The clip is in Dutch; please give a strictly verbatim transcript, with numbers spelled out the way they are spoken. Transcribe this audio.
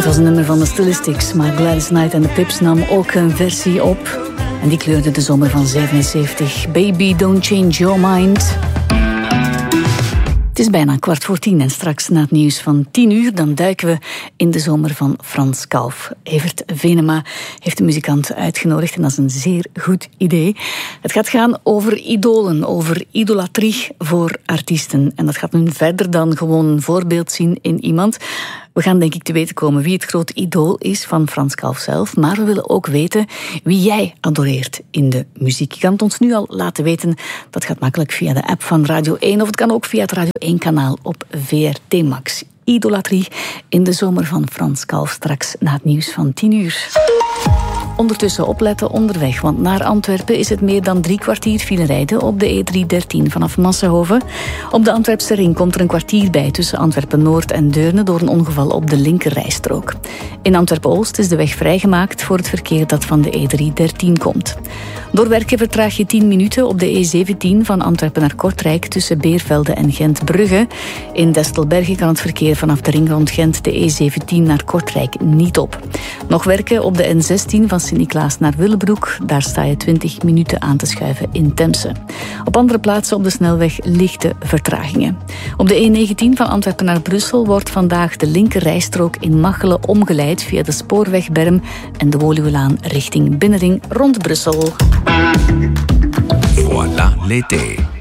Het was een nummer van de Stylistics, maar Gladys Knight en de Pips nam ook een versie op. En die kleurde de zomer van zevenenzeventig. Baby, don't change your mind. Het is bijna kwart voor tien en straks na het nieuws van tien uur... dan duiken we in de zomer van Frans Kalf. Evert Venema heeft de muzikant uitgenodigd en dat is een zeer goed idee. Het gaat gaan over idolen, over idolatrie voor artiesten. En dat gaat nu verder dan gewoon een voorbeeld zien in iemand. We gaan denk ik te weten komen wie het groot idool is van Frans Kalf zelf. Maar we willen ook weten wie jij adoreert in de muziek. Je kan het ons nu al laten weten. Dat gaat makkelijk via de app van Radio één. Of het kan ook via het Radio één kanaal op V R T Max. Idolatrie in de zomer van Frans Kalf. Straks na het nieuws van tien uur. Ondertussen opletten onderweg, want naar Antwerpen is het meer dan drie kwartier file rijden op de E driehonderddertien vanaf Massenhoven. Op de Antwerpse ring komt er een kwartier bij tussen Antwerpen-Noord en Deurne door een ongeval op de linkerrijstrook. In Antwerpen-Oost is de weg vrijgemaakt voor het verkeer dat van de E driehonderddertien komt. Door werken vertraag je tien minuten op de E zeventien van Antwerpen naar Kortrijk tussen Beervelde en Gent-Brugge. In Destelbergen kan het verkeer vanaf de ring rond Gent de E zeventien naar Kortrijk niet op. Nog werken op de N zestien van Sint-Niklaas naar Willebroek. Daar sta je twintig minuten aan te schuiven in Temse. Op andere plaatsen op de snelweg lichte vertragingen. Op de E negentien van Antwerpen naar Brussel wordt vandaag de linkerrijstrook in Machelen omgeleid via de spoorwegberm en de Woluwelaan richting Binnenring rond Brussel. Voilà l'été.